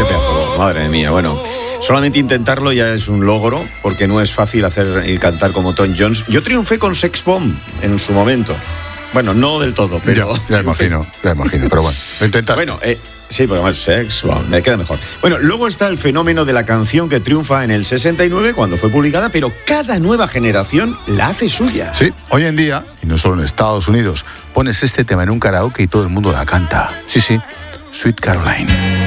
pedazo de voz, madre mía, bueno. Solamente intentarlo ya es un logro, porque no es fácil hacer y cantar como Tom Jones. Yo triunfé con Sex Bomb en su momento. Bueno, no del todo, pero... Ya imagino, pero bueno, lo intentaste. Bueno, sí, pero más Sex Bomb, me queda mejor. Bueno, luego está el fenómeno de la canción que triunfa en el 69, cuando fue publicada, pero cada nueva generación la hace suya. Sí, hoy en día, y no solo en Estados Unidos, pones este tema en un karaoke y todo el mundo la canta. Sí, Sweet Caroline.